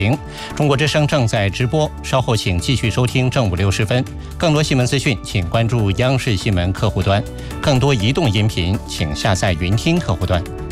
中国之声正在直播，稍后请继续收听正午60分。更多新闻资讯，请关注央视新闻客户端；更多移动音频，请下载云听客户端。